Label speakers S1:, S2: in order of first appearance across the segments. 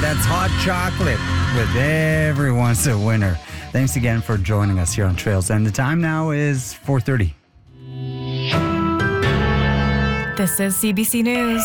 S1: That's Hot Chocolate with Everyone's a Winner. Thanks again for joining us here on Trails. And the time now is 4:30.
S2: This is CBC News.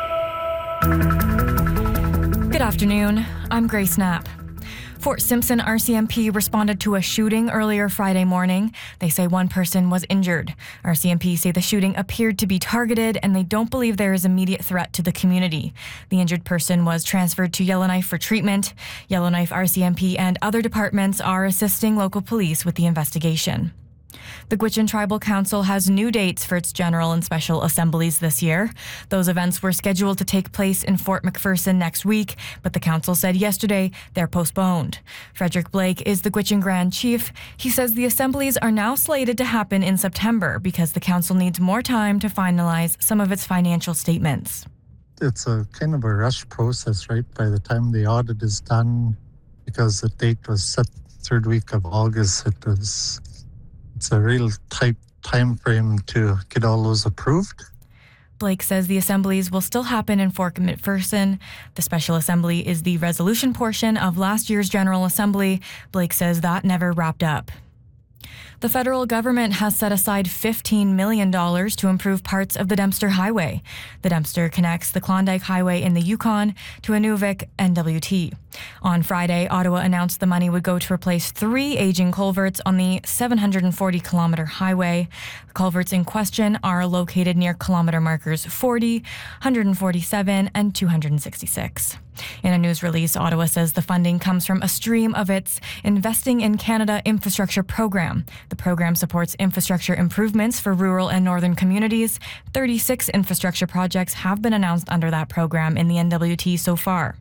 S2: Good afternoon. I'm Grace Knapp. Fort Simpson RCMP responded to a shooting earlier Friday morning. They say one person was injured. RCMP say the shooting appeared to be targeted and they don't believe there is immediate threat to the community. The injured person was transferred to Yellowknife for treatment. Yellowknife RCMP and other departments are assisting local police with the investigation. The Gwich'in Tribal Council has new dates for its general and special assemblies this year. Those events were scheduled to take place in Fort McPherson next week, but the council said yesterday they're postponed. Frederick Blake is the Gwich'in Grand Chief. He says the assemblies are now slated to happen in September because the council needs more time to finalize some of its financial statements.
S3: It's a kind of a rush process, right? By the time the audit is done, because the date was set third week of August, it's a real tight time frame to get all those approved.
S2: Blake says the assemblies will still happen in Fort McPherson. The special assembly is the resolution portion of last year's General Assembly. Blake says that never wrapped up. The federal government has set aside $15 million to improve parts of the Dempster Highway. The Dempster connects the Klondike Highway in the Yukon to Inuvik NWT. On Friday, Ottawa announced the money would go to replace 3 aging culverts on the 740-kilometre highway. The culverts in question are located near kilometre markers 40, 147, and 266. In a news release, Ottawa says the funding comes from a stream of its Investing in Canada infrastructure program. The program supports infrastructure improvements for rural and northern communities. 36 infrastructure projects have been announced under that program in the NWT so far.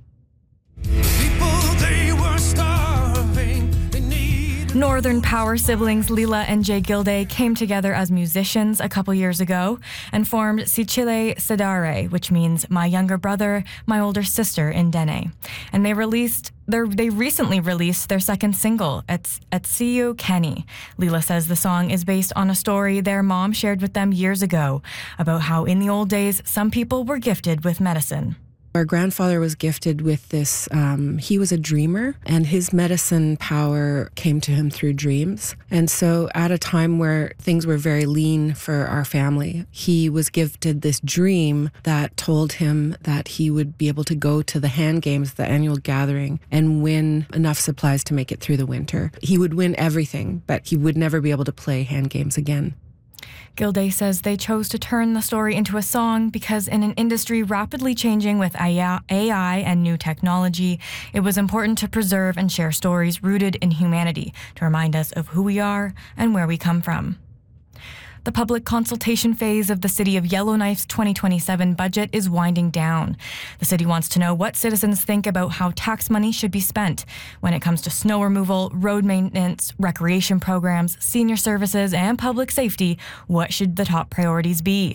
S2: Northern Power siblings Leela and Jay Gilday came together as musicians a couple years ago and formed Sichile Sedare, which means my younger brother, my older sister in Dene. And they recently released their second single, Etsiu Kenny. Leela says the song is based on a story their mom shared with them years ago about how in the old days some people were gifted with medicine.
S4: Our grandfather was gifted with this, he was a dreamer, and his medicine power came to him through dreams. And so at a time where things were very lean for our family, he was gifted this dream that told him that he would be able to go to the hand games, the annual gathering, and win enough supplies to make it through the winter. He would win everything, but he would never be able to play hand games again.
S2: Gilday says they chose to turn the story into a song because in an industry rapidly changing with AI and new technology, it was important to preserve and share stories rooted in humanity to remind us of who we are and where we come from. The public consultation phase of the City of Yellowknife's 2027 budget is winding down. The city wants to know what citizens think about how tax money should be spent when it comes to snow removal, road maintenance, recreation programs, senior services, and public safety. What should the top priorities be?